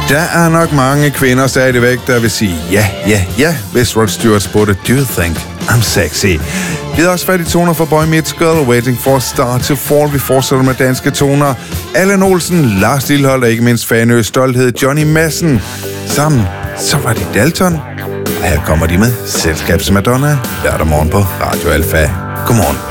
Der er nok mange kvinder stadigvæk, der vil sige ja, hvis Rod Stewart spurgte, do you think I'm sexy? Vi har også fat i toner for Boy Meets Girl, Waiting for a Star to Fall. Vi fortsætter med danske toner. Allan Olsen, Lars Lilholt og ikke mindst Fanø Stolthed, Johnny Madsen. Sammen, så var det Dalton. Og her kommer de med Selskabsmadonna lørdag morgen på Radio Alfa. Godmorgen.